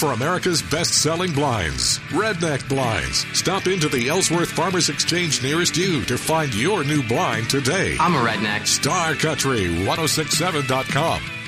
for America's best-selling blinds, Redneck Blinds. Stop into the Ellsworth Farmers Exchange nearest you to find your new blind today. I'm a redneck. StarCountry1067.com.